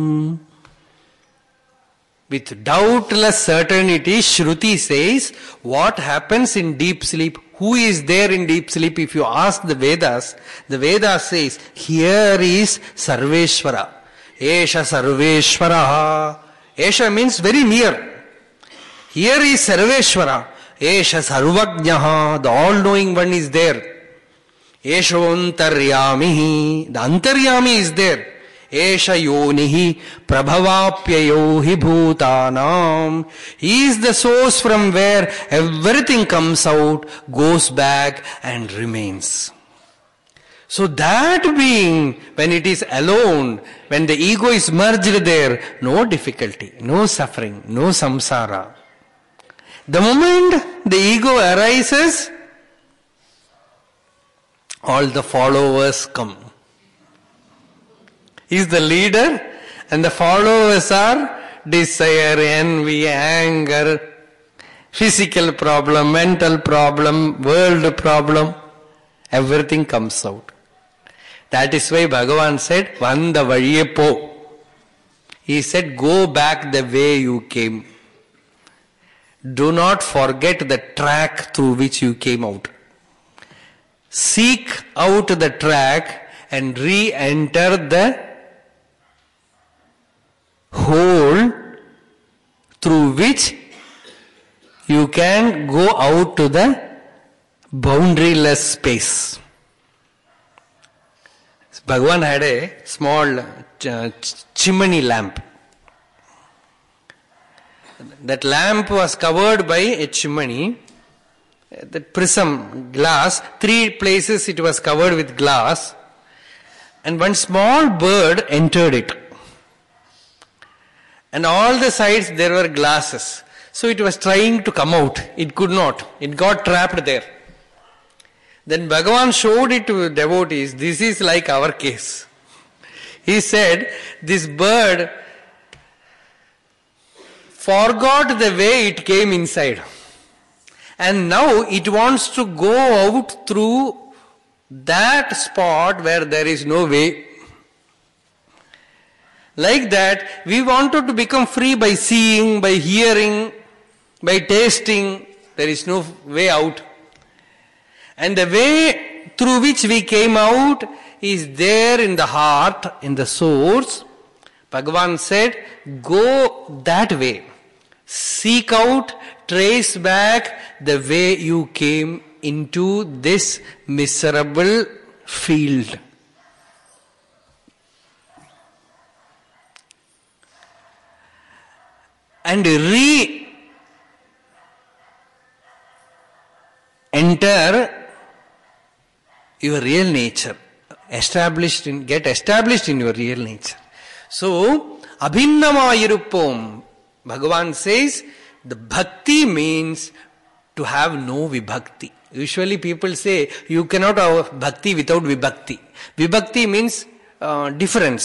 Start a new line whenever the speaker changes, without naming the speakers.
With doubtless certainty, Shruti says, what happens in deep sleep? Who is there in deep sleep? If you ask the Vedas says, here is Sarveshwara. Esha Sarveshwara. Esha means very near. Here is Sarveshwara. Esha Sarvajnaha. The all-knowing one is there. Esho Antaryamihi. The Antaryami is there. Esha Yonihi Prabhavapyayo hi Bhutanam. He is the source from where everything comes out, goes back and remains. So that being, when it is alone, when the ego is merged there, no difficulty, no suffering, no samsara. The moment the ego arises, all the followers come. He is the leader and the followers are desire, envy, anger, physical problem, mental problem, world problem. Everything comes out. That is why Bhagavan said, Vanda valiye po. He said, go back the way you came. Do not forget the track through which you came out. Seek out the track and re-enter the hole through which you can go out to the boundaryless space. Bhagavan had a small chimney lamp. That lamp was covered by a chimney. That prism, glass, 3 places it was covered with glass. And one small bird entered it. And all the sides there were glasses. So it was trying to come out. It could not. It got trapped there. Then Bhagavan showed it to devotees. This is like our case. He said, this bird forgot the way it came inside. And now it wants to go out through that spot where there is no way. Like that, we wanted to become free by seeing, by hearing, by tasting. There is no way out. And the way through which we came out is there in the heart, in the source. Bhagavan said, go that way. Seek out, trace back the way you came into this miserable field. And re-enter your real nature. Get established in your real nature. So, abhinnamayirupom. Bhagavan says, the bhakti means to have no vibhakti. Usually people say, you cannot have bhakti without vibhakti. Vibhakti means difference.